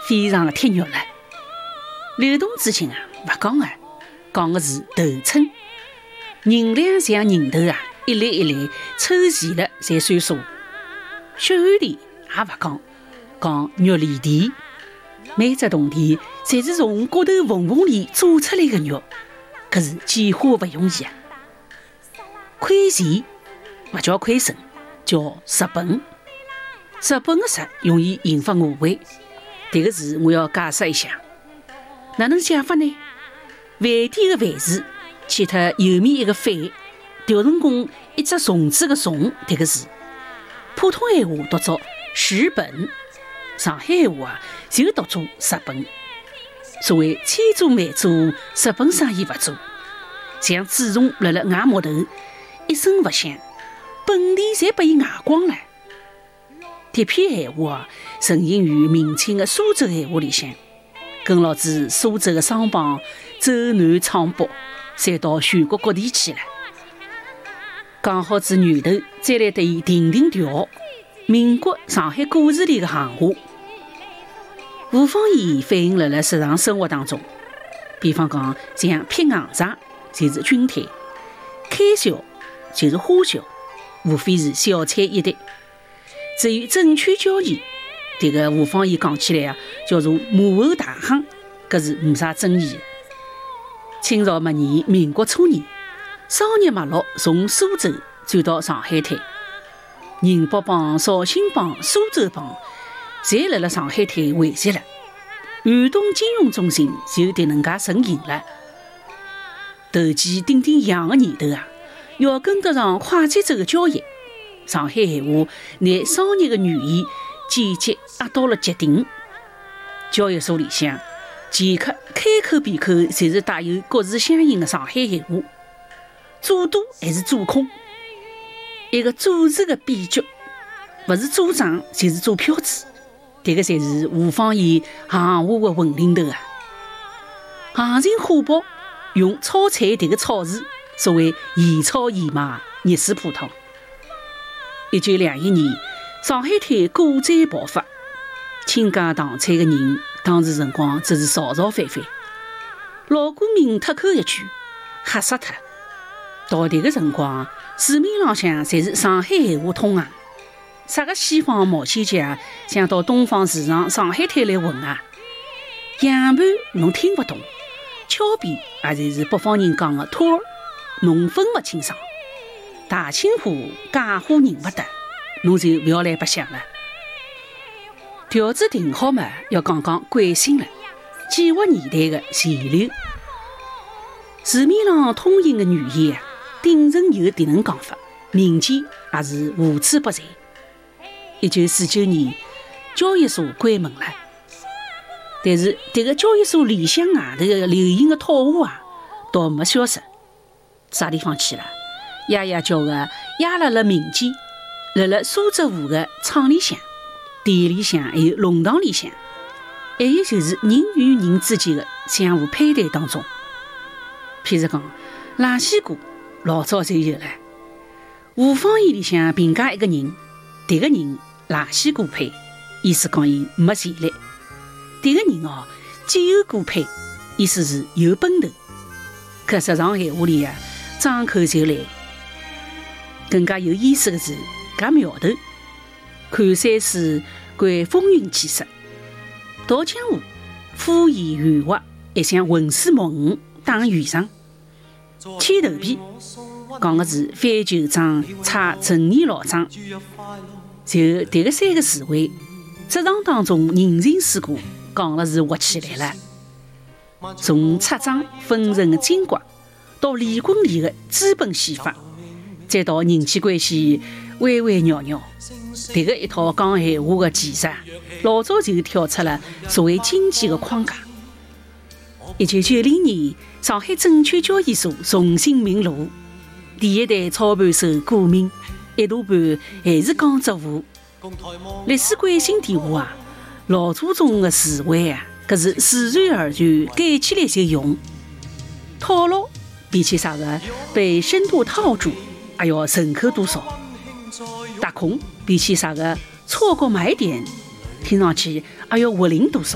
非常的贴肉了。流动之情不讲讲的是头称，人两像人头一粒一粒抽齐了才算数。血汗田也不讲肉里田，每只铜田侪是从骨头缝缝里做出来的肉，可是几乎不容易亏钱不叫亏损，叫蚀本。蚀本的蚀容易引发误会，这个字我要解释一下。哪能解法呢？饭店的饭字去掉右面一个反，调成功一只虫子的虫这个字，普通闲话读作蚀本，上海闲话就读作蚀本。所谓千做万做，蚀本生意不做，像蛀虫辣外木头，一声不响，本地侪被伊挨光了。这篇闲话成形于明清的苏州闲话里向，跟牢子苏州的商帮走南闯北，侪到全国各地去了。讲好子源头，再来对伊定定调。民国上海故事里的行话，无方言反映了日常生活当中。比方讲，像撇硬债就是均摊，开销就是花销，无非是小菜一碟。至于证券交易，这个无方言讲起来叫做马后大行，搿是没啥争议的。清朝末年，民国初年，商业脉络从苏州转到上海滩，宁波帮、绍兴帮、苏州帮侪辣上海滩汇集了，传统金融中心就迭能介成形了。投机顶洋的年头要跟得上快节奏的交易，上海闲话拿商业的原意简洁压到了极顶。交易所里向前客开口闭口侪是带有各自相应的上海闲话，做多还是做空，一个做字的秘诀，不是做账就是做票子，这个才是吴方言行话的混领头行情火爆，用炒菜这个炒字，所谓现炒现卖，热水泡汤。1921年，上海滩股灾爆发，倾家荡产的人，当时辰光只是吵吵翻翻。老股民脱口一句，吓死脱。到迭个辰光，市面浪向侪是上海闲话通行，啥个西方冒险家想到东方市场上海滩来混洋盘侬听不懂，俏皮也就是北方人讲的托儿，侬分不清爽。大清话假话认不得，侬就不要来白相了。调子定好嘛，要讲讲惯性了，建活年代的前流。市面上通行的语言顶层有迭能讲法，民间也是无处不在。1949年，交易所关门了，但是迭个交易所里向外头的流行的套话倒没消失。啥地方去了？呀呀叫的压辣民间，辣苏州河的厂里向、店里向，还有弄堂里向，还有就是人与人之间的相互配对当中。譬如讲，拉西瓜老早就有了。吴方言里向评价一个人，迭个人拉西瓜配，意思讲伊没潜力；迭个人只有股配，意思是有奔头。搿日常闲话里张口就来。更加有意思的是，搿苗头看山水，观风云气势，道江湖，敷衍圆滑，还像浑水摸鱼，打圆场。牵头皮讲的是翻旧账，踩陈年老账。就迭个三个词汇，职场当中人情世故讲的是活起来了。从拆账分成的精怪，到离婚里的资本戏法，再到人际关系弯弯绕绕，迭个一套讲闲话的技术，老早就跳出了所谓经济的框架。1990年，上海证券交易所重新明路，第一代操盘手顾明一大半还是江浙沪。历史惯性点话老祖宗的智慧搿是自然而然改起来就用。套牢比起啥个被深度套住还要顺口多少，打空比起啥个错过买点听上去还要活灵多少。